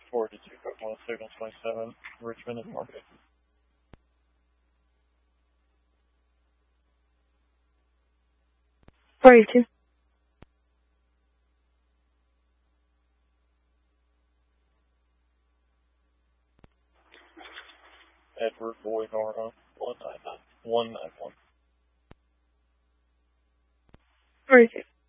42.1 signal 27, Richmond and Market. Forty-two. Edward Boyd Nora 191. 42.